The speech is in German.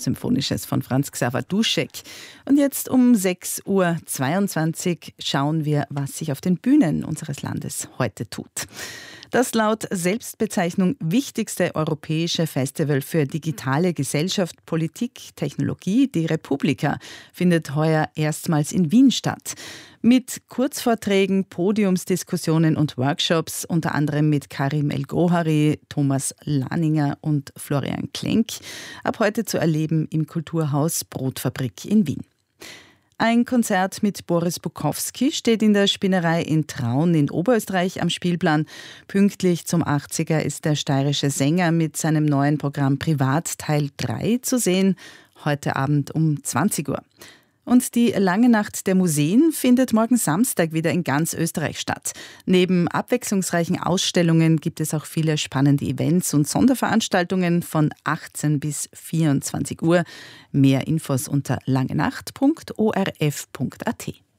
Symphonisches von Franz Xaver Duschek. Und jetzt um 6:22 Uhr schauen wir, was sich auf den Bühnen unseres Landes heute tut. Das laut Selbstbezeichnung wichtigste europäische Festival für digitale Gesellschaft, Politik, Technologie, die Republika, findet heuer erstmals in Wien statt. Mit Kurzvorträgen, Podiumsdiskussionen und Workshops, unter anderem mit Karim El-Gohari, Thomas Lahninger und Florian Klenk, ab heute zu erleben im Kulturhaus Brotfabrik in Wien. Ein Konzert mit Boris Bukowski steht in der Spinnerei in Traun in Oberösterreich am Spielplan. Pünktlich zum 80er ist der steirische Sänger mit seinem neuen Programm Privat Teil 3 zu sehen, heute Abend um 20 Uhr. Und die Lange Nacht der Museen findet morgen Samstag wieder in ganz Österreich statt. Neben abwechslungsreichen Ausstellungen gibt es auch viele spannende Events und Sonderveranstaltungen von 18 bis 24 Uhr. Mehr Infos unter langenacht.orf.at.